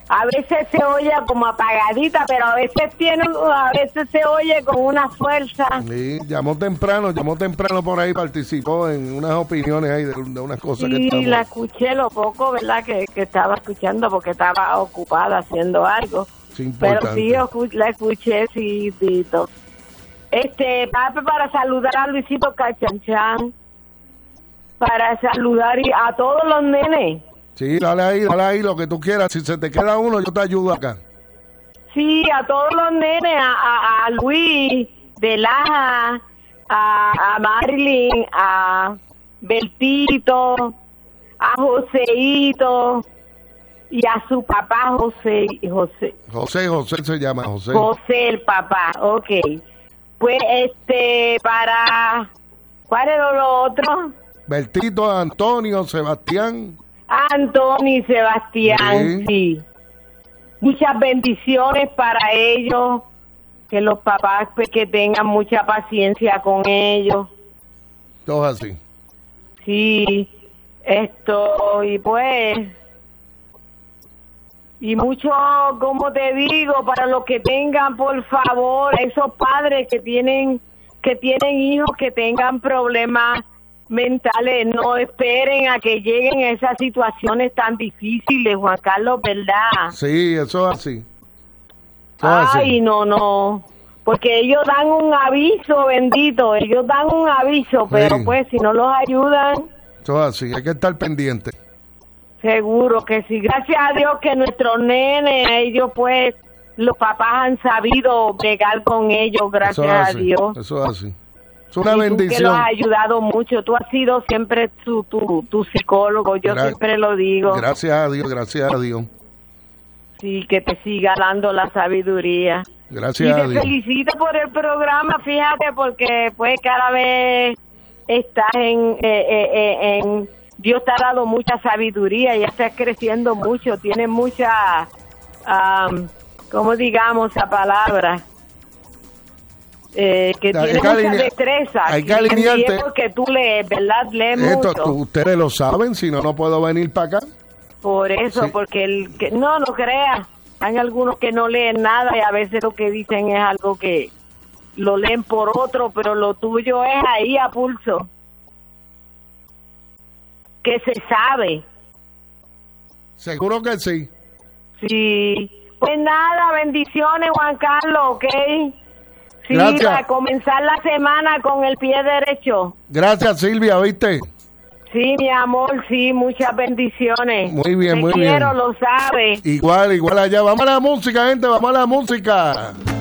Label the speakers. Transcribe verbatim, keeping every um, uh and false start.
Speaker 1: A veces se oye como apagadita, pero a veces tiene, a veces se oye con una fuerza.
Speaker 2: Sí, llamó temprano, llamó temprano por ahí, participó en unas opiniones ahí de, de unas cosas
Speaker 1: sí,
Speaker 2: que estamos...
Speaker 1: Sí, la escuché lo poco, ¿verdad? Que, que estaba escuchando porque estaba ocupada haciendo algo.
Speaker 2: Sí,
Speaker 1: pero sí, la escuché, sí, Tito. Este, papi, para saludar a Luisito Cachanchan, para saludar y a todos los nenes.
Speaker 2: Sí, dale ahí, dale ahí lo que tú quieras. Si se te queda uno, yo te ayudo acá.
Speaker 1: Sí, a todos los nenes, a, a, a Luis de Laja, a, a Marilyn, a Bertito, a Joseito y a su papá José. José,
Speaker 2: José, José se llama José.
Speaker 1: José el papá, ok. Pues este, para... ¿Cuál era lo otro?
Speaker 2: Bertito, Antonio, Sebastián...
Speaker 1: Antonio y Sebastián, sí. sí. Muchas bendiciones para ellos, que los papás pues, que tengan mucha paciencia con ellos.
Speaker 2: Todo así.
Speaker 1: Sí, esto, y pues, y mucho, como te digo, para los que tengan, por favor, esos padres que tienen, que tienen hijos que tengan problemas mentales, no esperen a que lleguen a esas situaciones tan difíciles, Juan Carlos, ¿verdad?
Speaker 2: Sí, eso es así. Eso
Speaker 1: Ay,
Speaker 2: es así.
Speaker 1: no, no, porque ellos dan un aviso, bendito, ellos dan un aviso, pero
Speaker 2: sí.
Speaker 1: pues si no los ayudan...
Speaker 2: Eso es así, hay que estar pendiente.
Speaker 1: Seguro que sí, gracias a Dios que nuestros nenes, ellos pues, los papás han sabido bregar con ellos, gracias
Speaker 2: eso es
Speaker 1: a Dios.
Speaker 2: Eso es así. Es una
Speaker 1: y
Speaker 2: bendición.
Speaker 1: Tú que los has ayudado mucho, tú has sido siempre tu, tu, tu psicólogo, yo Gra- siempre lo digo.
Speaker 2: Gracias a Dios, gracias a Dios.
Speaker 1: Sí, que te siga dando la sabiduría.
Speaker 2: Gracias
Speaker 1: y
Speaker 2: a
Speaker 1: te
Speaker 2: Dios.
Speaker 1: felicito por el programa, fíjate, porque pues cada vez estás en, eh, eh, eh, en Dios te ha dado mucha sabiduría, ya estás creciendo mucho, tienes mucha, um, ¿cómo digamos esa palabra? Eh, que
Speaker 2: hay
Speaker 1: tiene
Speaker 2: que
Speaker 1: mucha
Speaker 2: alinea,
Speaker 1: destreza.
Speaker 2: Hay que alinearte.
Speaker 1: Porque tú lees, ¿verdad? Lees
Speaker 2: Esto,
Speaker 1: mucho.
Speaker 2: tú, ustedes lo saben, si no, no puedo venir para acá.
Speaker 1: Por eso, sí. porque el que no, no creas. Hay algunos que no leen nada y a veces lo que dicen es algo que lo leen por otro, pero lo tuyo es ahí a pulso. Que se sabe.
Speaker 2: Seguro que sí.
Speaker 1: Sí. Pues nada, bendiciones, Juan Carlos, ¿ok? Sí,
Speaker 2: Gracias.
Speaker 1: Para comenzar la semana con el pie derecho.
Speaker 2: Gracias, Silvia, ¿viste?
Speaker 1: Sí, mi amor, sí, muchas bendiciones.
Speaker 2: Muy bien,
Speaker 1: Te
Speaker 2: muy
Speaker 1: quiero,
Speaker 2: bien.
Speaker 1: lo sabes.
Speaker 2: Igual, igual allá. Vamos a la música, gente, vamos a la música.